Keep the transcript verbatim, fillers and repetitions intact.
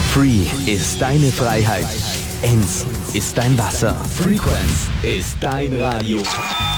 Free ist deine Freiheit. Enz ist dein Wasser. Frequenz ist dein Radio.